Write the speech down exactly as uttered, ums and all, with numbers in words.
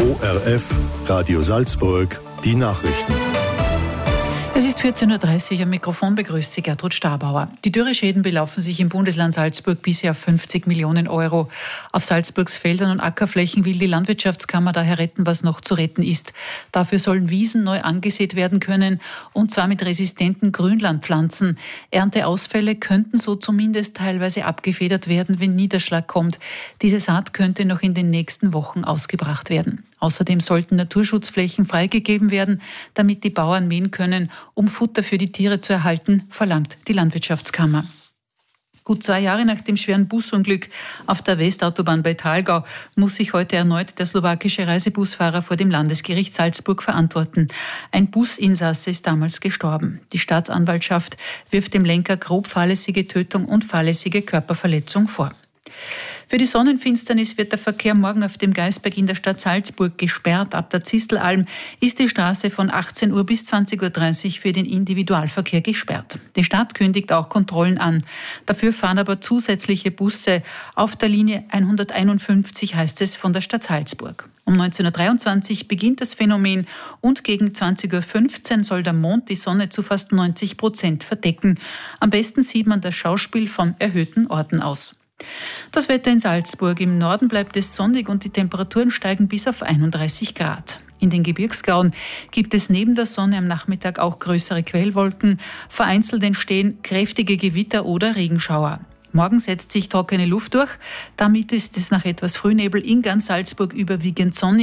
O R F, Radio Salzburg, die Nachrichten. Es ist vierzehn Uhr dreißig, am Mikrofon begrüßt Sie Gertrud Starbauer. Die Dürreschäden belaufen sich im Bundesland Salzburg bisher auf fünfzig Millionen Euro. Auf Salzburgs Feldern und Ackerflächen will die Landwirtschaftskammer daher retten, was noch zu retten ist. Dafür sollen Wiesen neu angesät werden können, und zwar mit resistenten Grünlandpflanzen. Ernteausfälle könnten so zumindest teilweise abgefedert werden, wenn Niederschlag kommt. Diese Saat könnte noch in den nächsten Wochen ausgebracht werden. Außerdem sollten Naturschutzflächen freigegeben werden, damit die Bauern mähen können, um Futter für die Tiere zu erhalten, verlangt die Landwirtschaftskammer. Gut zwei Jahre nach dem schweren Busunglück auf der Westautobahn bei Thalgau muss sich heute erneut der slowakische Reisebusfahrer vor dem Landesgericht Salzburg verantworten. Ein Businsasse ist damals gestorben. Die Staatsanwaltschaft wirft dem Lenker grob fahrlässige Tötung und fahrlässige Körperverletzung vor. Für die Sonnenfinsternis wird der Verkehr morgen auf dem Gaisberg in der Stadt Salzburg gesperrt. Ab der Zistelalm ist die Straße von achtzehn Uhr bis zwanzig Uhr dreißig für den Individualverkehr gesperrt. Die Stadt kündigt auch Kontrollen an. Dafür fahren aber zusätzliche Busse auf der Linie hunderteinundfünfzig, heißt es von der Stadt Salzburg. Um neunzehn Uhr dreiundzwanzig beginnt das Phänomen und gegen zwanzig Uhr fünfzehn soll der Mond die Sonne zu fast neunzig Prozent verdecken. Am besten sieht man das Schauspiel von erhöhten Orten aus. Das Wetter in Salzburg. Im Norden bleibt es sonnig und die Temperaturen steigen bis auf einunddreißig Grad. In den Gebirgsgauen gibt es neben der Sonne am Nachmittag auch größere Quellwolken. Vereinzelt entstehen kräftige Gewitter oder Regenschauer. Morgen setzt sich trockene Luft durch. Damit ist es nach etwas Frühnebel in ganz Salzburg überwiegend sonnig.